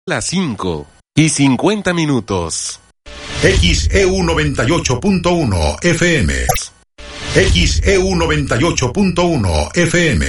Las 5:50. XEU 98.1 FM. XEU 98.1 FM.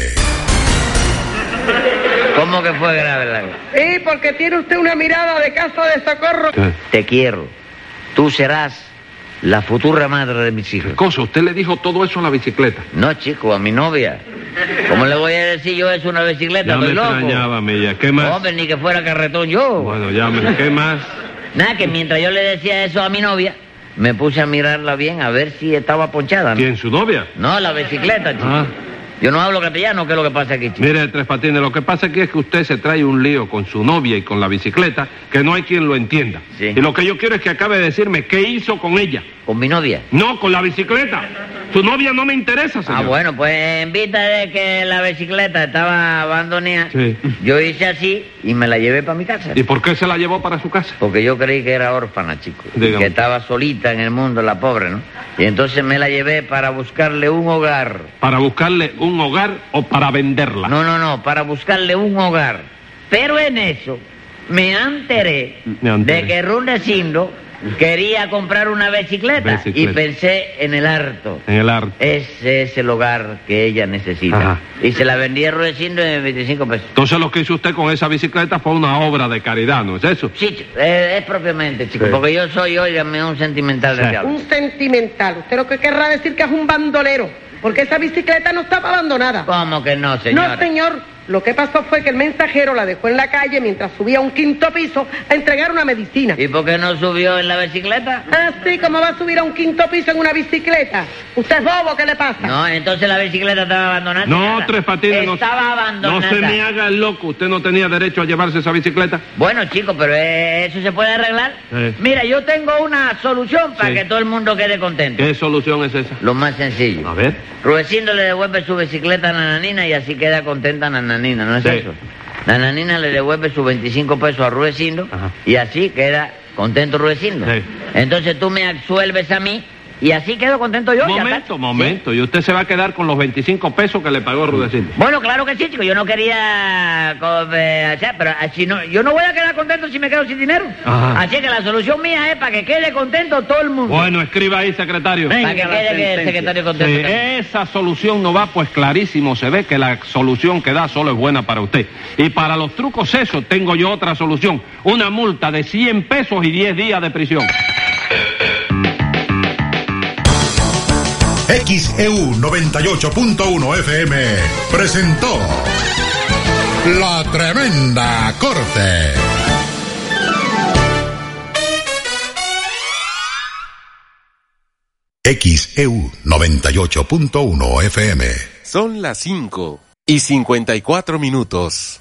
¿Cómo que fue grave la cosa? Sí, porque tiene usted una mirada de casa de socorro. Te quiero. Tú serás la futura madre de mis hijos. ¿Qué cosa? ¿Usted le dijo todo eso a la bicicleta? No, chico, a mi novia. ¿Cómo le voy a decir yo eso a una bicicleta? Ya me Estoy loco. extrañaba, Milla. ¿Qué más? Hombre, ni que fuera carretón yo. Bueno, ¿qué más? Nada, que mientras yo le decía eso a mi novia, me puse a mirarla bien a ver si estaba ponchada, ¿no? ¿Quién, su novia? No, la bicicleta, chico. Ah. Yo no hablo castellano, ¿qué es lo que pasa aquí, chico? Mire, Tres Patines, lo que pasa aquí es que usted se trae un lío con su novia y con la bicicleta que no hay quien lo entienda. Sí. Y lo que yo quiero es que acabe de decirme qué hizo con ella. ¿Con mi novia? No, con la bicicleta. Su novia no me interesa, señor. Ah, bueno, pues en vista de que la bicicleta estaba abandonada, Sí. yo hice así y me la llevé para mi casa. ¿Y por qué se la llevó para su casa? Porque yo creí que era órfana, chico. Dígame. Que estaba solita en el mundo, la pobre, ¿no? Y entonces me la llevé para buscarle un hogar. ¿Para buscarle un hogar o para venderla? No, para buscarle un hogar. Pero en eso me enteré de que Rudecindo quería comprar una bicicleta. Y pensé en el harto. En el arte. Ese es el hogar que ella necesita. Ajá. Y se la vendí a Rudecindo en 25 pesos. Entonces lo que hizo usted con esa bicicleta fue una obra de caridad, ¿no es eso? Sí, chico, es propiamente, chico, Sí. porque yo soy, óigame, un sentimental de Sí. diablo. Un sentimental. Usted lo que querrá decir que es un bandolero, porque esa bicicleta no estaba abandonada. ¿Cómo que no, señora? No, señor. Lo que pasó fue que el mensajero la dejó en la calle mientras subía a un quinto piso a entregar una medicina. ¿Y por qué no subió en la bicicleta? Así como va a subir a un quinto piso en una bicicleta. ¿Usted es bobo? ¿Qué le pasa? No, entonces la bicicleta estaba abandonada. No, señora. Tres Patines, no. Estaba abandonada. No se me haga el loco. ¿Usted no tenía derecho a llevarse esa bicicleta? Bueno, chico, pero eso se puede arreglar. Sí. Mira, yo tengo una solución para Sí. que todo el mundo quede contento. ¿Qué solución es esa? Lo más sencillo. A ver. Rudecindo le devuelve su bicicleta a Nananina y así queda contenta Nananina, ¿no es Sí. eso? Nananina le devuelve sus 25 pesos a Rudecindo. Ajá. Y así queda contento Rudecindo. Sí. Entonces tú me absuelves a mí y así quedo contento yo. ya está. Momento. Y usted se va a quedar con los 25 pesos que le pagó Rudecindo. Bueno, claro que sí, chico. Yo no quería hacer, pero así no, yo no voy a quedar contento si me quedo sin dinero. Ajá. Así que la solución mía es para que quede contento todo el mundo. Bueno, escriba ahí, secretario. Para que quede el secretario contento. Sí, esa solución no va, pues clarísimo se ve que la solución que da solo es buena para usted. Y para los trucos esos tengo yo otra solución. Una multa de 100 pesos y 10 días de prisión. XEU 98.1 FM presentó La Tremenda Corte. XEU 98.1 FM. Son las 5:54.